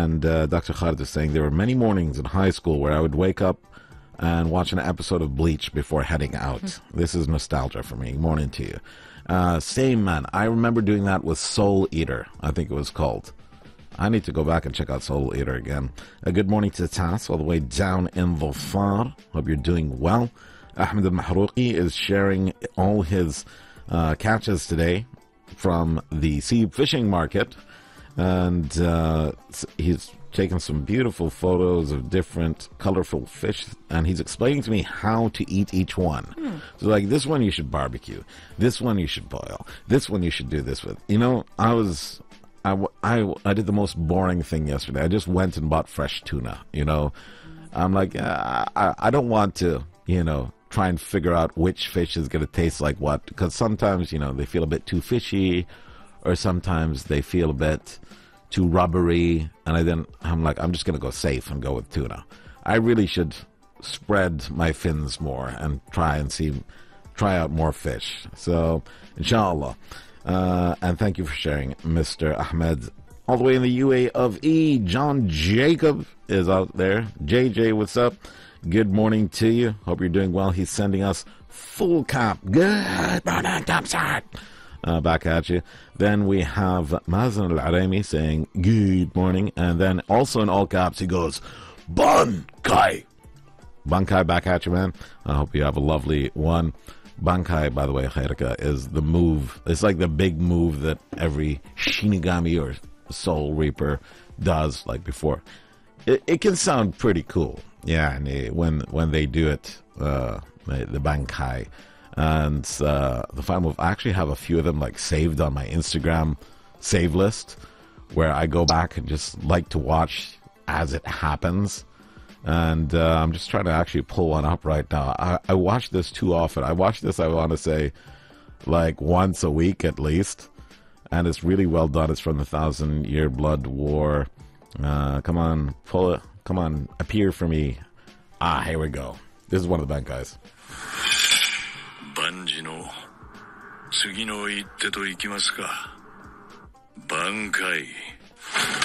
And Dr. Khalid is saying there were many mornings in high school where I would wake up and watch an episode of Bleach before heading out. This is nostalgia for me. Morning to you. Same, man. I remember doing that with Soul Eater, I think it was called. I need to go back and check out Soul Eater again. A good morning to Tas, all the way down in the far. Hope you're doing well. Ahmed al-Mahrouqi is sharing all his catches today from the sea fishing market. And he's taken some beautiful photos of different colorful fish. And he's explaining to me how to eat each one. So like, this one you should barbecue. This one you should boil. This one you should do this with. You know, I did the most boring thing yesterday. I just went and bought fresh tuna, you know. I'm like, I don't want to, you know, try and figure out which fish is going to taste like what. Because sometimes, you know, they feel a bit too fishy. Or sometimes they feel a bit too rubbery. And I'm like, I'm just going to go safe and go with tuna. I really should spread my fins more and try out more fish. So, inshallah. And thank you for sharing, Mr. Ahmed. All the way in the UAE, John Jacob is out there. JJ, what's up? Good morning to you. Hope you're doing well. He's sending us full cap. Good morning, Thompson. Back at you. Then we have Mazen Al-Arami saying, good morning. And then also in all caps, he goes, Bankai. Bankai, back at you, man. I hope you have a lovely one. Bankai, by the way, Khairika, is the move. It's like the big move that every Shinigami or Soul Reaper does, like before. It can sound pretty cool. Yeah, and when they do it, the Bankai. And the final move, I actually have a few of them like saved on my Instagram save list, where I go back and just like to watch as it happens. And I'm just trying to actually pull one up right now. I watch this too often. I watch this, I want to say, like once a week at least. And it's really well done. It's from the 1,000-Year Blood War. Come on, pull it. Come on, appear for me. Here we go. This is one of the Bankais. Banji no tsugi no itte to ikimasu ka. Bankai.